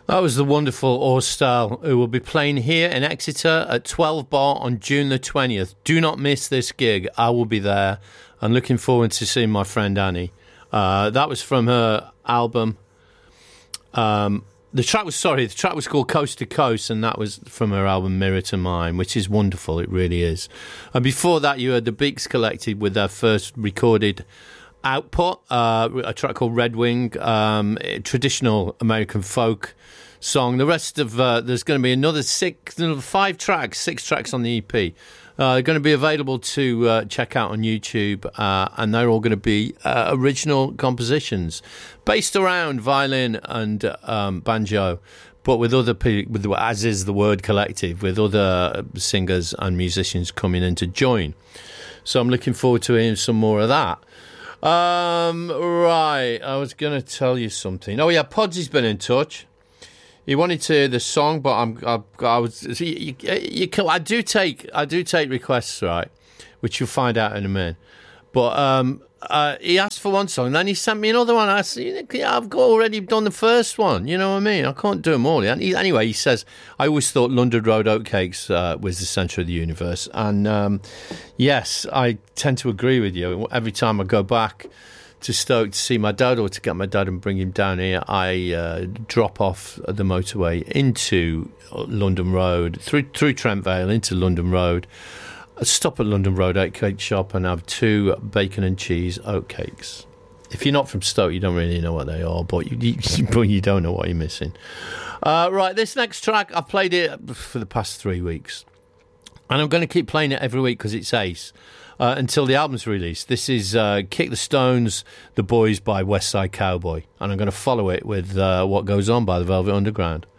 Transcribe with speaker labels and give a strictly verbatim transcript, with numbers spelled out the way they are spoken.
Speaker 1: That was the wonderful Ore Style, who will be playing here in Exeter at twelve Bar on June the twentieth. Do not miss this gig. I will be there. I'm looking forward to seeing my friend Annie. Uh, that was from her album. Um, the track was, sorry, the track was called Coast to Coast, and that was from her album Mirror to Mine, which is wonderful. It really is. And before that, you heard the Beaks Collective with their first recorded output, uh, a track called Red Wing, um, traditional American folk song. The rest of uh, there's going to be another six, another five tracks, six tracks on the E P. Uh, they're going to be available to uh, check out on YouTube, uh, and they're all going to be uh, original compositions based around violin and um, banjo, but with other people, with as is the Word Collective, with other singers and musicians coming in to join. So I'm looking forward to hearing some more of that. Um, right, I was going to tell you something. Oh yeah, Podsy's been in touch. He wanted to hear the song, but I'm, I, I was, you, you, you, I do take, I do take requests, right, which you'll find out in a minute. But um, uh, he asked for one song, and then he sent me another one. I said, yeah, I've got already done the first one. You know what I mean? I can't do them all. And he, anyway, he says, I always thought London Road Oatcakes uh, was the centre of the universe, and um, yes, I tend to agree with you. Every time I go back to Stoke to see my dad or to get my dad and bring him down here, I uh, drop off the motorway into London Road, through through Trent Vale into London Road, I stop at London Road Oatcake Shop and have two bacon and cheese oatcakes. If you're not from Stoke, you don't really know what they are, but you, you, but you don't know what you're missing. Uh, right, this next track, I've played it for the past three weeks. And I'm going to keep playing it every week because it's ace. Uh, until the album's released. This is uh, Kick the Stones, The Boys by West Side Cowboy, and I'm going to follow it with uh, What Goes On by the Velvet Underground.